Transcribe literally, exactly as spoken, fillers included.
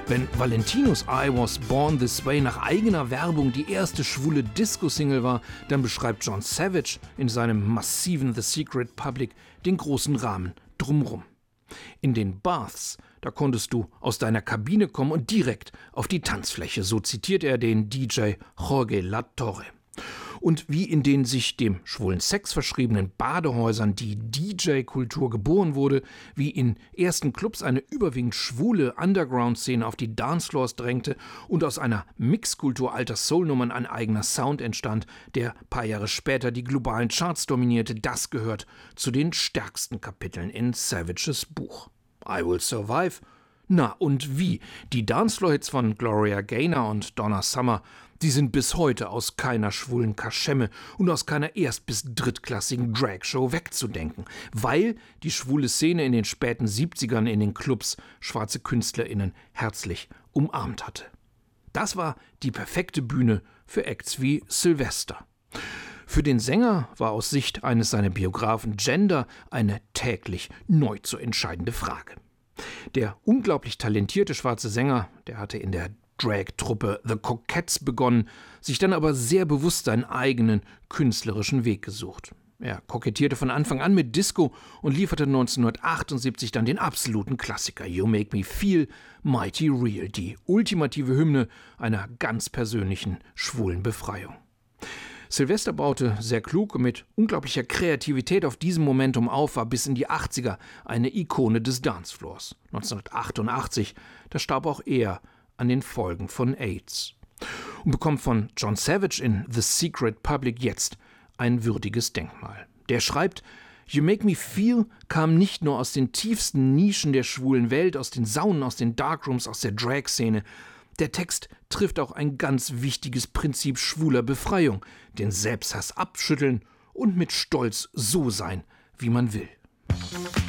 Wenn Valentinos I Was Born This Way nach eigener Werbung die erste schwule Disco-Single war, dann beschreibt Jon Savage in seinem massiven The Secret Public den großen Rahmen drumrum. In den Baths, da konntest du aus deiner Kabine kommen und direkt auf die Tanzfläche, so zitiert er den D J Jorge La Torre. Und wie in den sich dem schwulen Sex verschriebenen Badehäusern die D J-Kultur geboren wurde, wie in ersten Clubs eine überwiegend schwule Underground-Szene auf die Dancefloors drängte und aus einer Mixkultur alter Soul-Nummern ein eigener Sound entstand, der paar Jahre später die globalen Charts dominierte, das gehört zu den stärksten Kapiteln in Savages Buch. I Will Survive? Na und wie? Die Dancefloor-Hits von Gloria Gaynor und Donna Summer, die sind bis heute aus keiner schwulen Kaschemme und aus keiner erst- bis drittklassigen Dragshow wegzudenken, weil die schwule Szene in den späten siebzigern in den Clubs schwarze KünstlerInnen herzlich umarmt hatte. Das war die perfekte Bühne für Acts wie Sylvester. Für den Sänger war aus Sicht eines seiner Biografen Gender eine täglich neu zu entscheidende Frage. Der unglaublich talentierte schwarze Sänger, der hatte in der Drag-Truppe The Coquettes begonnen, sich dann aber sehr bewusst seinen eigenen künstlerischen Weg gesucht. Er kokettierte von Anfang an mit Disco und lieferte neunzehnhundertachtundsiebzig dann den absoluten Klassiker You Make Me Feel Mighty Real, die ultimative Hymne einer ganz persönlichen schwulen Befreiung. Sylvester baute sehr klug und mit unglaublicher Kreativität auf diesem Momentum auf, war bis in die achtziger eine Ikone des Dancefloors. neunzehnhundertachtundachtzig, da starb auch er an den Folgen von AIDS und bekommt von Jon Savage in The Secret Public jetzt ein würdiges Denkmal. Der schreibt, You Make Me Feel kam nicht nur aus den tiefsten Nischen der schwulen Welt, aus den Saunen, aus den Darkrooms, aus der Drag-Szene. Der Text trifft auch ein ganz wichtiges Prinzip schwuler Befreiung, den Selbsthass abschütteln und mit Stolz so sein, wie man will.